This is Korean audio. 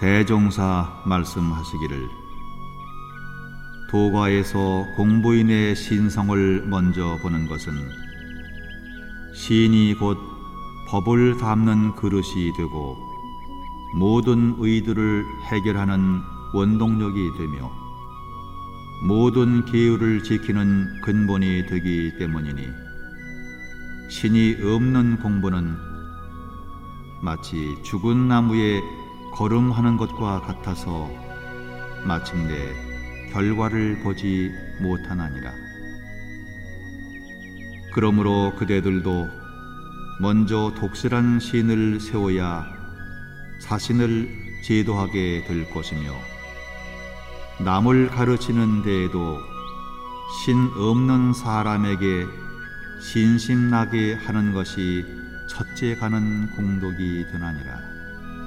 대종사 말씀하시기를 도가에서 공부인의 신성을 먼저 보는 것은 신이 곧 법을 담는 그릇이 되고 모든 의들을 해결하는 원동력이 되며 모든 계율을 지키는 근본이 되기 때문이니 신이 없는 공부는 마치 죽은 나무에 걸음하는 것과 같아서 마침내 결과를 보지 못하나니라. 그러므로 그대들도 먼저 독실한 신을 세워야 자신을 제도하게 될 것이며 남을 가르치는 데에도 신 없는 사람에게 신심나게 하는 것이 첫째 가는 공덕이 되나니라.